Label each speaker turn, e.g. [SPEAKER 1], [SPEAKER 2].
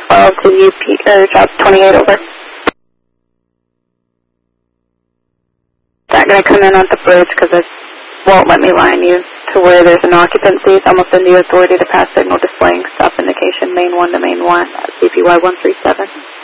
[SPEAKER 1] 12 to UP, job 28 over. Not going to come in on the bridge because it won't let me line you to where there's an occupancy. So I'm going to send you authority to pass signal displaying stop indication main 1 to main 1, CPY 137.